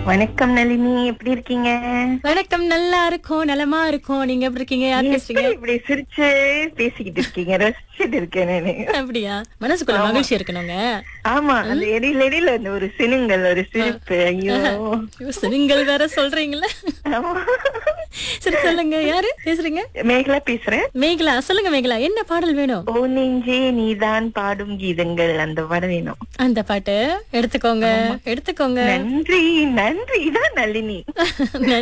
வணக்கம் நளினி, எப்படி இருக்கீங்க? வணக்கம். நல்லா இருக்கும், நலமா இருக்கும். நீங்க எப்படி இருக்கீங்க? யார் பேசுறீங்க? எப்படி இப்படி சிரிச்சு பேசிக்கிட்டு இருக்கீங்க? ரசிச்சுட்டு இருக்கேன் நானு. அப்படியா? மனசுக்குள்ள ஆமா. மகிழ்ச்சி இருக்கணுங்க. ஆமா, அந்த இடையில இடையில அந்த ஒரு சினுங்கள், ஒரு சிரிப்பு. ஐயோ. ஐயோ, நீங்கள் வேற சொல்றீங்களா? ஆமா. சரி, சொல்லுங்க. யாரு பேசுறீங்க? மேகலா பேசுறேன். மேகலா, சொல்லுங்க மேகலா. என்ன பாடல் வேணும்? ஓ நெஞ்சே நீதான் பாடும் கீதங்கள், அந்த பாடம் வேணும். அந்த பாட்டு எடுத்துக்கோங்க, எடுத்துக்கோங்க. நன்றி நன்றி தான் நளினி.